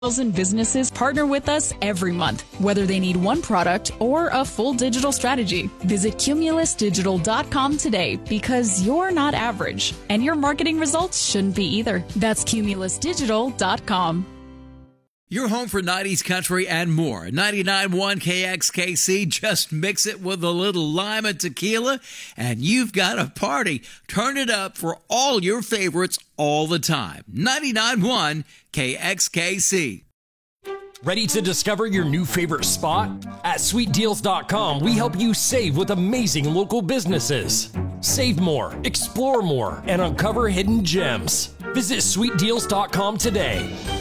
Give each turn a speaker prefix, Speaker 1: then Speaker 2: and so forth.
Speaker 1: 1,000 businesses partner with us every month, whether they need one product or a full digital strategy. Visit cumulusdigital.com today because you're not average and your marketing results shouldn't be either. That's cumulusdigital.com.
Speaker 2: Your home for 90s country and more. 99.1 KXKC. Just mix it with a little lime and tequila, and you've got a party. Turn it up for all your favorites all the time. 99.1 KXKC.
Speaker 3: Ready to discover your new favorite spot? At SweetDeals.com, we help you save with amazing local businesses. Save more, explore more, and uncover hidden gems. Visit SweetDeals.com today.